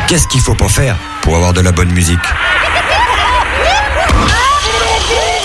Qu'est-ce qu'il faut pas faire pour avoir de la bonne musique ?